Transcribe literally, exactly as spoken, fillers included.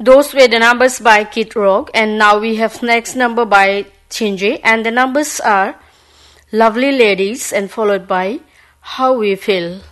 Those were the numbers by Kid Rock, and now we have next number by Chingy, and the numbers are Lovely Ladies and followed by How We Feel.